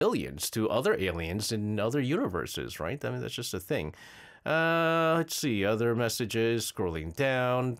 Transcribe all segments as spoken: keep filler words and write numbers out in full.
aliens to other aliens in other universes, right? I mean, that's just a thing. Uh, let's see, other messages, scrolling down.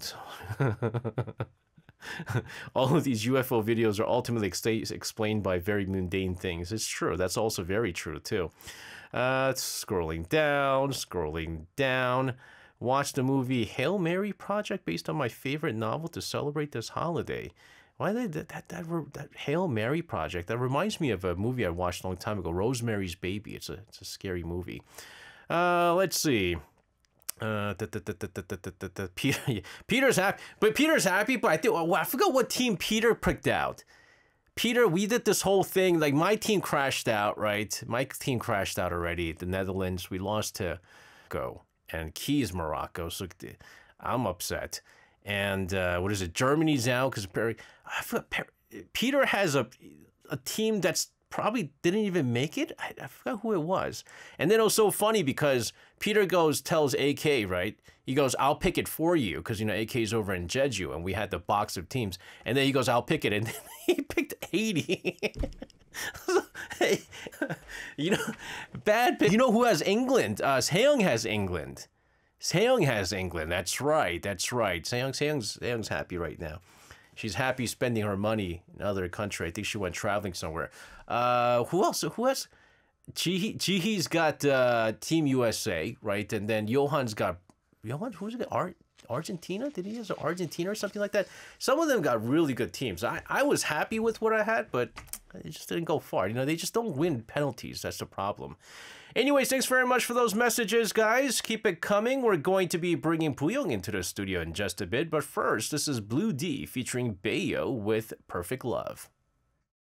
All of these U F O videos are ultimately ex explained by very mundane things. It's true. That's also very true, too. Uh, scrolling down, scrolling down. Watch the movie Hail Mary Project based on my favorite novel to celebrate this holiday. Why did that, that, that, that Hail Mary Project? That reminds me of a movie I watched a long time ago, Rosemary's Baby. It's a, it's a scary movie. Uh, let's see. Uh, da, da, da, da, da, da, da, da. Peter, Peter's happy, but Peter's happy. But I think well, I forgot what team Peter picked out. Peter, we did this whole thing. Like my team crashed out, right? My team crashed out already. The Netherlands, we lost to Go and Keys Morocco. So I'm upset. And uh, what is it? Germany's out because I forgot. Peter has a a team that's probably didn't even make it. I, I forgot who it was. And then it was so funny because Peter goes, tells A K, right? He goes, I'll pick it for you. Because, you know, A K's over in Jeju and we had the box of teams. And then he goes, I'll pick it. And then he picked eighty. Hey, you know, bad pick. You know who has England? Uh, Seong has England. Seong has England. That's right. That's right. Seong, Seong's, Seong's happy right now. She's happy spending her money in another country. I think she went traveling somewhere. Uh, who else? Who else? Jihi, Jihi's got uh, Team U S A, right? And then Johan's got... Johan, who's it? Ar Argentina? Did he have Argentina or something like that? Some of them got really good teams. I, I was happy with what I had, but it just didn't go far. You know, they just don't win penalties. That's the problem. Anyways, thanks very much for those messages, guys. Keep it coming. We're going to be bringing Puyong into the studio in just a bit. But first, this is Blue D featuring Bayo with Perfect Love.